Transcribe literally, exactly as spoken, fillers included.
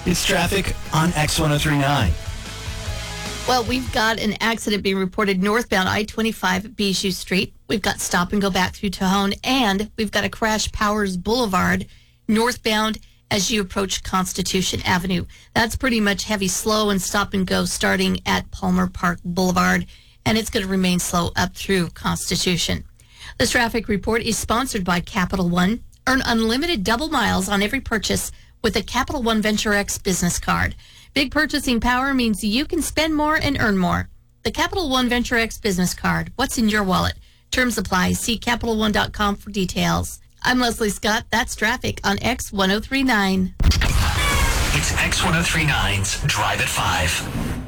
It's traffic on X one oh three point nine. Well, we've got an accident being reported northbound I twenty-five Bijou Street. We've got stop and go back through Tejon, and we've got a crash Powers Boulevard northbound as you approach Constitution Avenue. That's pretty much heavy slow and stop and go starting at Palmer Park Boulevard, and it's going to remain slow up through Constitution. This traffic report is sponsored by Capital One. Earn unlimited double miles on every purchase with a Capital One Venture X business card. Big purchasing power means you can spend more and earn more. The Capital One Venture X business card. What's in your wallet? Terms apply. See Capital One dot com for details. I'm Leslie Scott. That's traffic on X one oh three point nine. It's X one oh three point nine's Drive at five.